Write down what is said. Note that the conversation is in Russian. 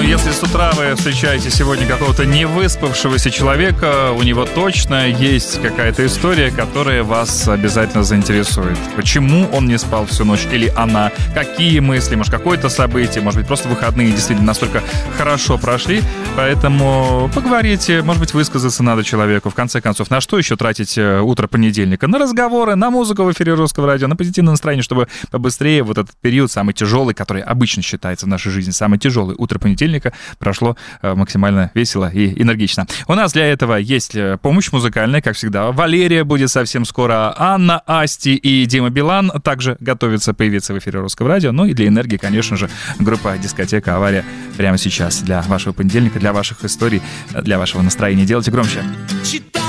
Если с утра вы встречаете сегодня какого-то невыспавшегося человека, у него точно есть какая-то история, которая вас обязательно заинтересует. Почему он не спал всю ночь или она? Какие мысли? Может, какое-то событие? Может быть, просто выходные действительно настолько хорошо прошли? Поэтому поговорите, может быть, высказаться надо человеку. В конце концов, на что еще тратить утро понедельника? На разговоры, на музыку в эфире Русского радио, на позитивное настроение, чтобы побыстрее вот этот период, самый тяжелый, который обычно считается в нашей жизни, самый тяжелый, утро понедельника, прошло максимально весело и энергично. У нас для этого есть помощь музыкальная, как всегда. Валерия будет совсем скоро, Анна, Асти и Дима Билан также готовятся появиться в эфире Русского радио. Ну и для энергии, конечно же, группа «Дискотека Авария» прямо сейчас для вашего понедельника, для ваших историй, для вашего настроения. Делайте громче.